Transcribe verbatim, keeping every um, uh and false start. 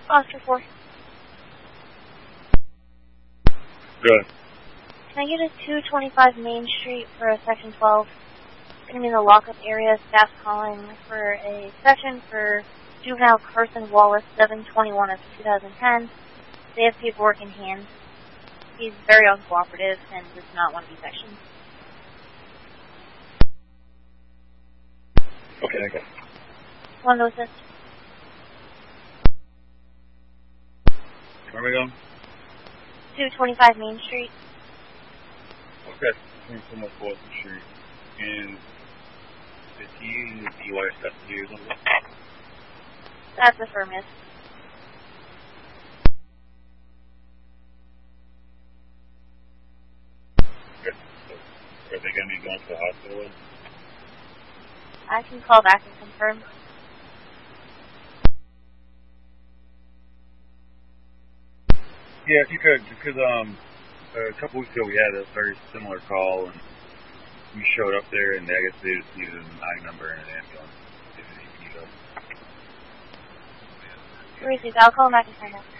Oscar four. Good. Can I get a two twenty-five Main Street for a section twelve? It's going to be in the lockup area. Staff's calling for a section for juvenile Carson Wallace, seven twenty-one of two thousand ten. They have paperwork in hand. He's very uncooperative and does not want to be sectioned. Okay, okay. One of those. Where are we going? two twenty-five Main Street. Okay. twenty-four North Boston Street. And is he in the D U I custody or something? That's affirmative. Okay. So, are they going to be going to the hospital? I can call back and confirm. Yeah, if you could, because um, a couple weeks ago we had a very similar call, and we showed up there, and I guess they just needed an I number and an ambulance. If they need us. Received. I'll call back and find out.